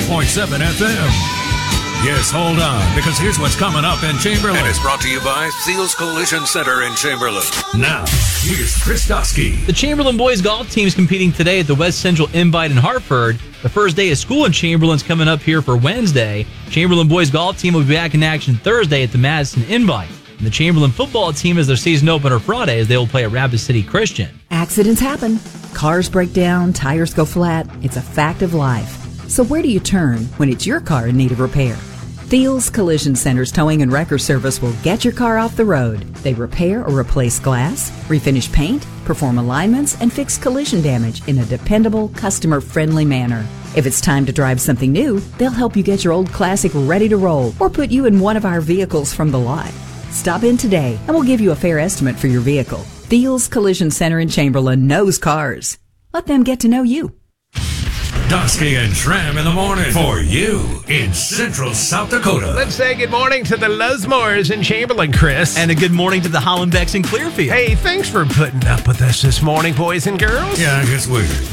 93.7 FM. Yes, hold on, because here's what's coming up in Chamberlain. And it's brought to you by Thiel's Collision Center in Chamberlain. Now, here's Chris Dosky. The Chamberlain boys golf team is competing today at the West Central Invite in Hartford. The first day of school in Chamberlain's coming up here for Wednesday. Chamberlain boys golf team will be back in action Thursday at the Madison Invite. And the Chamberlain football team has their season opener Friday as they will play at Rapid City Christian. Accidents happen. Cars break down, tires go flat. It's a fact of life. So where do you turn when it's your car in need of repair? Thiel's Collision Center's towing and wrecker service will get your car off the road. They repair or replace glass, refinish paint, perform alignments, and fix collision damage in a dependable, customer-friendly manner. If it's time to drive something new, they'll help you get your old classic ready to roll or put you in one of our vehicles from the lot. Stop in today and we'll give you a fair estimate for your vehicle. Thiel's Collision Center in Chamberlain knows cars. Let them get to know you. Dosky and Tram in the morning for you in Central South Dakota. Let's say good morning to the Lusmores in Chamberlain, Chris. And a good morning to the Hollenbecks in Clearfield. Hey, thanks for putting up with us this morning, boys and girls. Yeah, it's weird.